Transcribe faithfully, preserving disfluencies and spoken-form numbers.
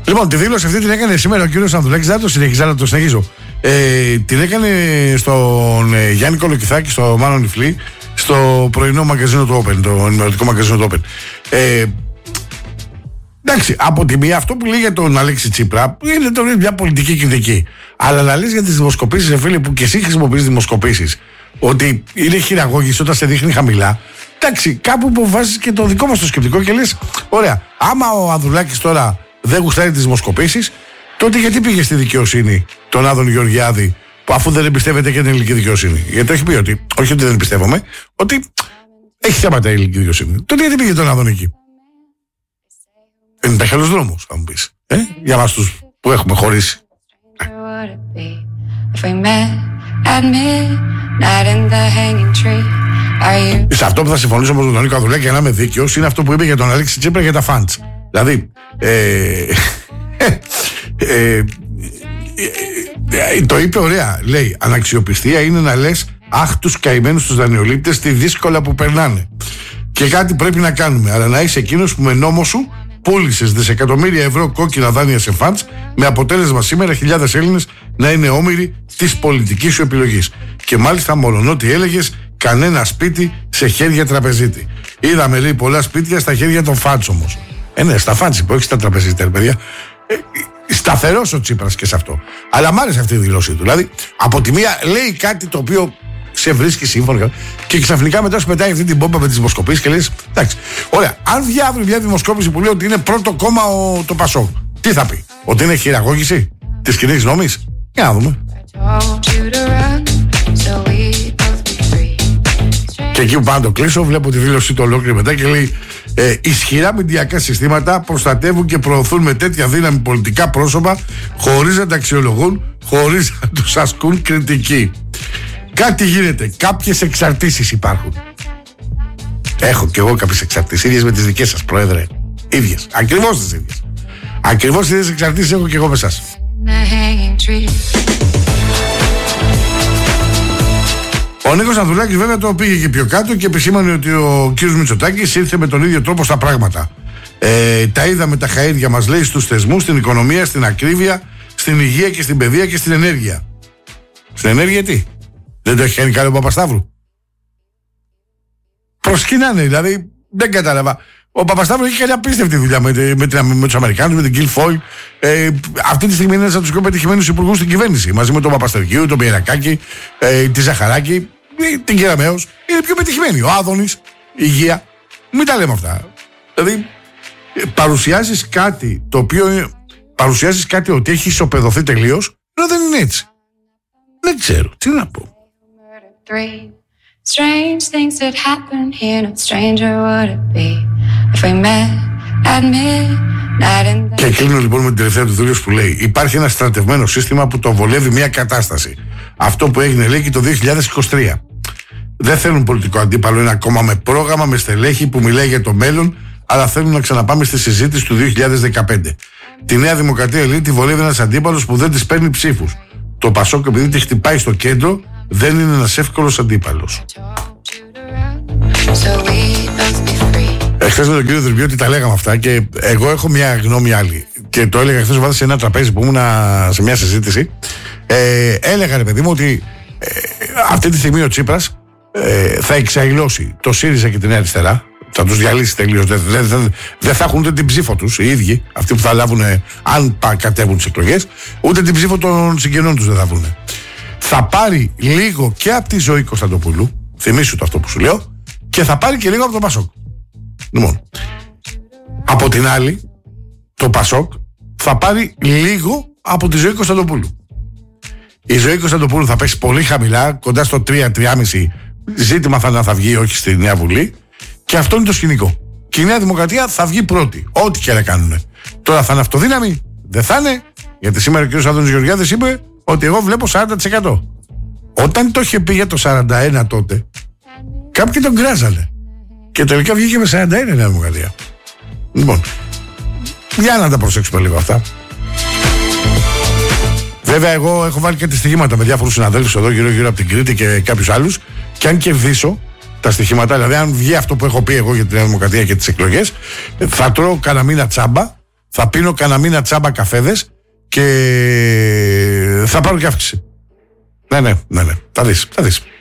Λοιπόν, τη δήλωση αυτή την έκανε σήμερα ο κύριος Ανδρουλάκης, δεν το συνεχίζω, να το συνεχίζω. Ε, την έκανε στον ε, Γιάννη Κολοκυθάκη, στο Μάνο Νιφλή, στο πρωινό μαγκαζίνο του Open, το ενημερωτικό μαγκαζίνο του Open. Ε, εντάξει, από τη μία αυτό που λέει για τον Αλέξη Τσίπρα είναι το μια πολιτική κριτική. Αλλά να λες για τις δημοσκοπήσεις, φίλοι, που και εσύ χρησιμοποιείς δημοσκοπήσεις, ότι είναι χειραγώγηση όταν σε δείχνει χαμηλά. Εντάξει, κάπου που βάζεις και το δικό μας το σκεπτικό και λες, ωραία, άμα ο Ανδρουλάκης τώρα δεν γουστάρει τις δημοσκοπήσεις, τότε γιατί πήγε στη δικαιοσύνη τον Άδων Γεωργιάδη, που αφού δεν εμπιστεύεται και την ελληνική δικαιοσύνη? Γιατί έχει πει ότι, όχι ότι δεν εμπιστεύομαι, ότι έχει θέματα η ελληνική δικαιοσύνη. Τότε γιατί πήγε τον Άδων εκεί? Δεν υπάρχει άλλος δρόμος, θα μου πεις. Ε? Για μας τους που έχουμε χωρίσει. Σε αυτό που θα συμφωνήσω με τον Νίκο Ανδρουλάκη, για να είμαι δίκαιος, είναι αυτό που είπε για τον Αλέξη Τσίπρα για τα φαντς. Δηλαδή, ε, ε, ε, ε, το είπε ωραία. Λέει, αναξιοπιστία είναι να λες αχ τους καημένους τους δανειολήπτες, τι δύσκολα που περνάνε. Και κάτι πρέπει να κάνουμε. Αλλά να είσαι εκείνος που με νόμο σου πούλησες δισεκατομμύρια ευρώ κόκκινα δάνεια σε φαντς, με αποτέλεσμα σήμερα χιλιάδες Έλληνες να είναι όμοιροι της πολιτικής σου επιλογής. Και μάλιστα μολονότι έλεγες κανένα σπίτι σε χέρια τραπεζίτη. Είδαμε, λέει, πολλά σπίτια στα χέρια των φαντς όμως. Ε, ναι, στα φαντς που όχι στα τραπεζίτα, παιδιά. Ε, σταθερός ο Τσίπρας και σε αυτό. Αλλά μ' άρεσε αυτή η δηλώσή του. Δηλαδή, από τη μία λέει κάτι το οποίο σε βρίσκει σύμφωνο και ξαφνικά μετά σου πετάει αυτή την πόμπα με τις δημοσκοπήσεις και λες, εντάξει, ωραία, αν βγει αύριο μια δημοσκόπηση που λέει ότι είναι πρώτο κόμμα ο, το Πασόκ, τι θα πει? Ότι είναι χειραγώγηση της κοινής νόμης? Για να δούμε. Και εκεί που πάνω το κλείσω, βλέπω τη δήλωσή του ολόκληρη μετά και λέει, ε, ισχυρά μηντιακά συστήματα προστατεύουν και προωθούν με τέτοια δύναμη πολιτικά πρόσωπα χωρίς να τα αξιολογούν, χωρίς να τους ασκούν κριτική. Κάτι γίνεται, κάποιες εξαρτήσεις υπάρχουν. Έχω κι εγώ κάποιες εξαρτήσεις, ίδιες με τις δικές σας, Πρόεδρε. Ίδιες, ακριβώς τις ίδιες. Ακριβώς τις ίδιες εξαρτήσεις έχω κι εγώ με εσάς. Ο Νίκος Ανδρουλάκης βέβαια το πήγε και πιο κάτω και επισήμανε ότι ο κύριος Μητσοτάκης ήρθε με τον ίδιο τρόπο στα πράγματα. Ε, τα είδαμε τα χαΐρια μας, λέει, στους θεσμούς, στην οικονομία, στην ακρίβεια, στην υγεία και στην παιδεία και στην ενέργεια. Στην ενέργεια τι? Δεν το έχει κάνει καλό ο Παπασταύρου? Προσκυνάνε, δηλαδή δεν κατάλαβα. Ο Παπασταύρου έχει κάνει απίστευτη δουλειά με, με, με, με τους Αμερικάνους, με την Guilfoyle. Ε, αυτή τη στιγμή είναι ένας από τους πιο πετυχημένους υπουργούς στην κυβέρνηση. Μαζί με τον Παπαστερκίου, τον Πιερακάκη, ε, τη Ζαχαράκη, την Κεραμέως. Είναι πιο πετυχημένοι. Ο Άδωνης, υγεία. Μην τα λέμε αυτά. Δηλαδή, παρουσιάζεις κάτι το οποίο. Παρουσιάζεις κάτι ότι έχει ισοπεδωθεί τελείως, ενώ δεν είναι έτσι. Δεν ξέρω, τι να πω. Strange things that happen here, no stranger would it be if we met at midnight in the... Και κλείνω λοιπόν με την τελευταία του δήλωση που λέει: υπάρχει ένα στρατευμένο σύστημα που το βολεύει μια κατάσταση. Αυτό που έγινε, λέει, και το δύο χιλιάδες είκοσι τρία. Δεν θέλουν πολιτικό αντίπαλο, ένα κόμμα με πρόγραμμα, με στελέχη που μιλάει για το μέλλον, αλλά θέλουν να ξαναπάμε στη συζήτηση του δύο χιλιάδες δεκαπέντε. Τη Νέα Δημοκρατία, λέει, τη βολεύει ένας αντίπαλος που δεν της παίρνει ψήφους. Το Πασόκ, επειδή τη χτυπάει στο κέντρο, δεν είναι ένας εύκολος αντίπαλος. Εχθές με τον κύριο Δουρμπιώτη τα λέγαμε αυτά και εγώ έχω μια γνώμη άλλη. Και το έλεγα χθες βάζα σε ένα τραπέζι που ήμουν σε μια συζήτηση. Ε, έλεγα, ρε παιδί μου, ότι ε, αυτή τη στιγμή ο Τσίπρας ε, θα εξαϊλώσει το ΣΥΡΙΖΑ και την Νέα Αριστερά. Θα τους διαλύσει τελείως. Δεν δε, δε, δε θα έχουν ούτε την ψήφο τους οι ίδιοι, αυτοί που θα λάβουν, αν κατέβουν τις εκλογές, ούτε την ψήφο των συγγενών τους δεν θα βρουν. Θα πάρει λίγο και από τη Ζωή Κωνσταντοπούλου, θυμίσου το αυτό που σου λέω, και θα πάρει και λίγο από το Πασόκ. Λοιπόν, από την άλλη, το Πασόκ θα πάρει λίγο από τη Ζωή Κωνσταντοπούλου. Η Ζωή Κωνσταντοπούλου θα πέσει πολύ χαμηλά, κοντά στο τρία τρία κόμμα πέντε. Ζήτημα θα, θα βγει, όχι στη Νέα Βουλή. Και αυτό είναι το σκηνικό. Και η Νέα Δημοκρατία θα βγει πρώτη. Ό,τι και να κάνουν. Τώρα θα είναι αυτοδύναμη? Δεν θα είναι. Γιατί σήμερα ο κ. Άδωνης Γεωργιάδης είπε ότι εγώ βλέπω σαράντα τοις εκατό. Όταν το είχε πει για το σαράντα ένα τοις εκατό τότε, κάποιοι τον κράζανε. Και τελικά βγήκε με σαράντα ένα τοις εκατό η Νέα Δημοκρατία. Λοιπόν, για να τα προσέξουμε λίγο αυτά. Βέβαια, εγώ έχω βάλει και τα στοιχήματα με διάφορους συναδέλφους εδώ γύρω-γύρω από την Κρήτη και κάποιους άλλους. Και αν κερδίσω τα στοιχήματα, δηλαδή αν βγει αυτό που έχω πει εγώ για τη Νέα Δημοκρατία και τις εκλογές, θα τρώω κανένα μήνα τσάμπα θα πίνω κανένα μήνα τσάμπα καφέδες και θα πάρω και αύξηση. Ναι, ναι, ναι, ναι. Θα δεις, θα δεις.